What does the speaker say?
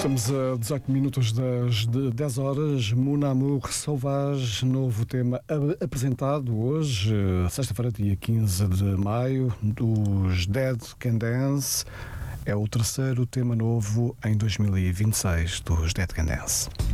Estamos a 18 minutos das 10 horas. Mon Amour Sauvage, novo tema apresentado hoje, sexta-feira, dia 15 de maio, dos Dead Can Dance. É o terceiro tema novo em 2026 dos Dead Can Dance.